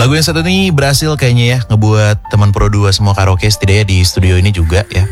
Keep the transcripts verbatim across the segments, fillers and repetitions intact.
Lagu yang satu ini berhasil kayaknya ya ngebuat teman Pro dua semua karaoke setidaknya di studio ini juga ya.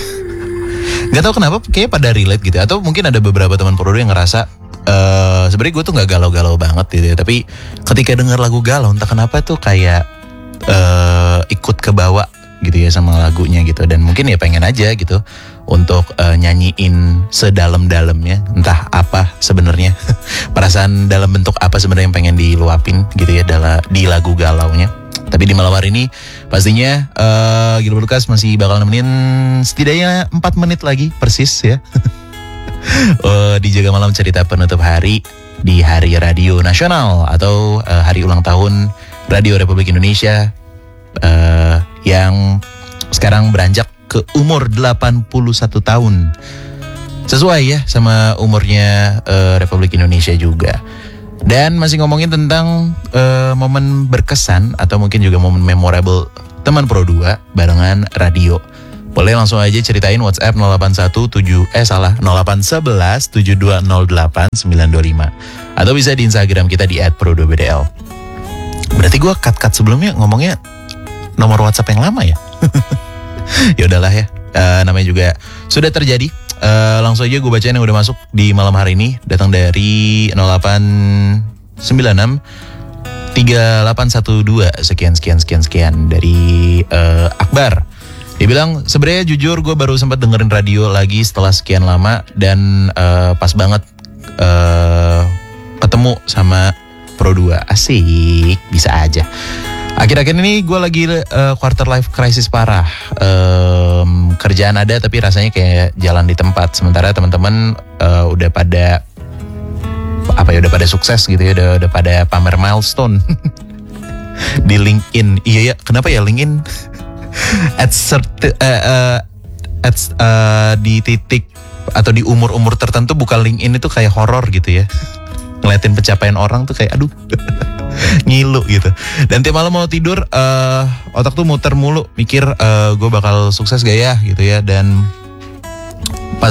Gak tahu kenapa kayaknya pada relate gitu. Atau mungkin ada beberapa teman Pro dua yang ngerasa uh, sebenarnya gue tuh gak galau-galau banget gitu ya. Tapi ketika denger lagu galau entah kenapa tuh kayak uh, ikut kebawa gitu ya sama lagunya gitu. Dan mungkin ya pengen aja gitu untuk uh, nyanyiin sedalam-dalamnya, entah apa sebenarnya perasaan dalam bentuk apa sebenarnya yang pengen diluapin gitu ya dalam di lagu galaunya. Tapi di malam hari ini pastinya uh, Gilbert Lucas masih bakal nemenin setidaknya empat menit lagi persis ya. uh, di Jaga Malam Cerita Penutup Hari di Hari Radio Nasional atau uh, hari ulang tahun Radio Republik Indonesia uh, yang sekarang beranjak ke umur delapan puluh satu tahun. Sesuai ya sama umurnya uh, Republik Indonesia juga. Dan masih ngomongin tentang uh, momen berkesan atau mungkin juga momen memorable teman Pro dua barengan radio. Boleh langsung aja ceritain WhatsApp nol delapan satu tujuh eh salah nol delapan satu satu tujuh dua nol delapan sembilan dua lima atau bisa di Instagram kita di et pro dua b d l. Berarti gue cut-cut sebelumnya ngomongnya nomor WhatsApp yang lama ya. Ya udahlah ya, uh, namanya juga sudah terjadi. Uh, langsung aja gue bacain yang udah masuk di malam hari ini. Datang dari nol delapan sembilan enam tiga delapan satu dua sekian sekian sekian sekian dari uh, Akbar. Dia bilang sebenarnya jujur gue baru sempat dengerin radio lagi setelah sekian lama dan uh, pas banget uh, ketemu sama Pro dua. Asik, bisa aja. Akhir-akhir ini gue lagi uh, quarter life crisis parah. Um, kerjaan ada tapi rasanya kayak jalan di tempat. Sementara teman-teman uh, udah pada apa ya udah pada sukses gitu ya, udah udah pada pamer milestone di LinkedIn. Iya ya, kenapa ya LinkedIn at certain uh, uh, at uh, di titik atau di umur-umur tertentu buka LinkedIn itu kayak horor gitu ya. Ngeliatin pencapaian orang tuh kayak aduh ngilu gitu. Dan tiap malam mau tidur uh, otak tuh muter mulu mikir uh, gue bakal sukses gak ya gitu ya. Dan pas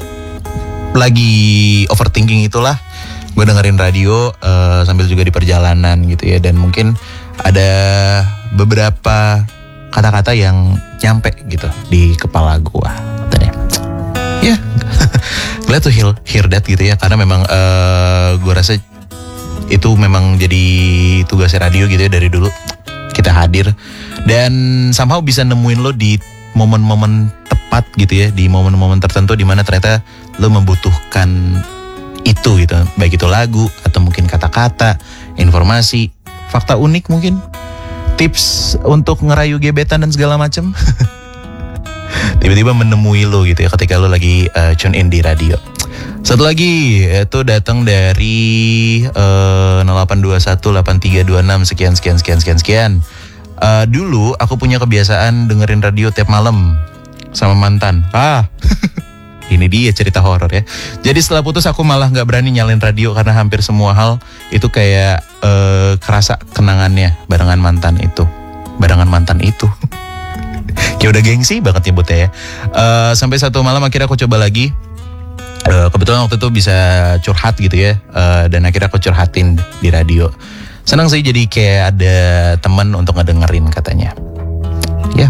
lagi overthinking itulah gue dengerin radio uh, sambil juga di perjalanan gitu ya. Dan mungkin ada beberapa kata-kata yang nyampe gitu di kepala gue. Tadi ya glad to hear, hear that gitu ya. Karena memang uh, gue rasa itu memang jadi tugasnya radio gitu ya dari dulu kita hadir dan somehow bisa nemuin lo di momen-momen tepat gitu ya, di momen-momen tertentu di mana ternyata lo membutuhkan itu gitu, baik itu lagu atau mungkin kata-kata, informasi, fakta unik mungkin, tips untuk ngerayu gebetan dan segala macam. Tiba-tiba menemui lo gitu ya ketika lo lagi uh, tune in di radio. Satu lagi itu datang dari uh, nol delapan dua satu delapan tiga dua enam sekian sekian sekian sekian sekian. Uh, dulu aku punya kebiasaan dengerin radio tiap malam sama mantan. Ah, ini dia cerita horor ya. Jadi setelah putus aku malah nggak berani nyalain radio karena hampir semua hal itu kayak uh, kerasa kenangannya barengan mantan itu, barengan mantan itu. Kayak udah gengsi banget nyebutnya ya. Uh, sampai satu malam akhirnya aku coba lagi. Uh, kebetulan waktu itu bisa curhat gitu ya, uh, dan akhirnya aku curhatin di radio. Senang sih jadi kayak ada teman untuk ngedengerin katanya. Ya,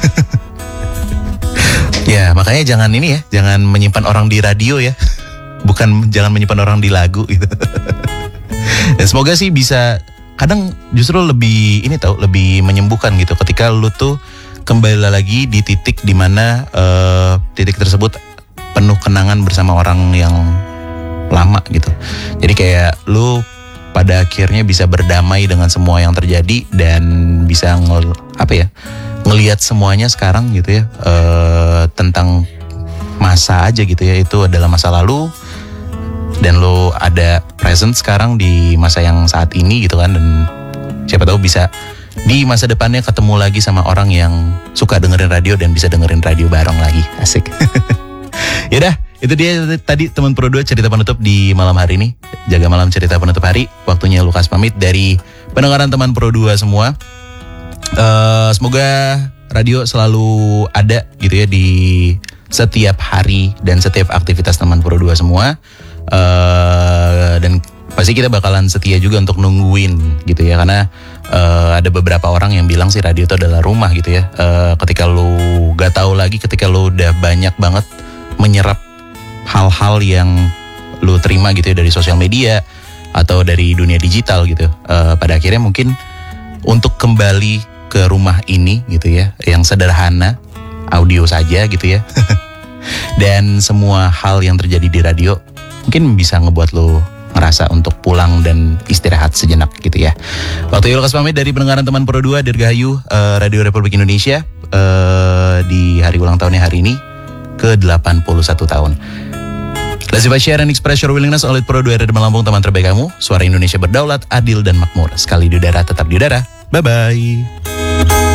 ya makanya jangan ini ya, jangan menyimpan orang di radio ya, bukan jangan menyimpan orang di lagu gitu. Dan semoga sih bisa, kadang justru lebih ini tau, lebih menyembuhkan gitu ketika lu tuh kembali lagi di titik dimana uh, titik tersebut penuh kenangan bersama orang yang lama gitu. Jadi kayak lu pada akhirnya bisa berdamai dengan semua yang terjadi dan bisa ngel, apa ya ngelihat semuanya sekarang gitu ya, e, tentang masa aja gitu ya, itu adalah masa lalu dan lu ada present sekarang di masa yang saat ini gitu kan. Dan siapa tahu bisa di masa depannya ketemu lagi sama orang yang suka dengerin radio dan bisa dengerin radio bareng lagi. Asik. Yaudah, itu dia tadi teman Pro dua cerita penutup di malam hari ini. Jaga Malam Cerita Penutup Hari. Waktunya Lukas pamit dari pendengaran teman Pro dua semua. uh, Semoga radio selalu ada gitu ya di setiap hari dan setiap aktivitas teman Pro dua semua. uh, Dan pasti kita bakalan setia juga untuk nungguin gitu ya. Karena uh, ada beberapa orang yang bilang sih radio itu adalah rumah gitu ya. Uh, ketika lu gak tahu lagi, ketika lu udah banyak banget menyerap hal-hal yang lu terima gitu ya dari sosial media atau dari dunia digital gitu. Uh, pada akhirnya mungkin untuk kembali ke rumah ini gitu ya, yang sederhana, audio saja gitu ya. Dan semua hal yang terjadi di radio mungkin bisa ngebuat lo ngerasa untuk pulang dan istirahat sejenak gitu ya. Waktu Yulkas pamit dari pendengaran teman Pro dua Dirgahayu, uh, Radio Republik Indonesia uh, di hari ulang tahunnya hari ini ke delapan puluh satu tahun. Let's share and express your willingness. Oleh Pro dua Reda Lampung, teman terbaik kamu. Suara Indonesia berdaulat, adil dan makmur. Sekali di udara, tetap di udara. Bye-bye.